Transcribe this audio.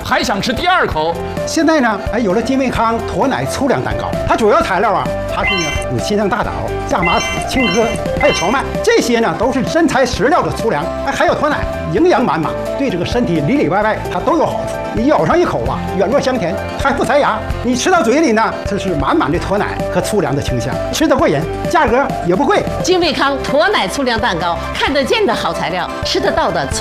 还想吃第2口。 现在呢，有了金卫康驼奶粗粮蛋糕，它主要材料啊，它是呢有新疆大枣、亚麻籽、青稞，还有荞麦，这些呢都是真材实料的粗粮，还有驼奶，营养满满，对这个身体里里外外它都有好处。你咬上一口啊，软糯香甜，还不塞牙。你吃到嘴里呢，这是满满的驼奶和粗粮的清香，吃得过瘾，价格也不贵。 金卫康驼奶粗粮蛋糕，看得见的好材料，吃得到的。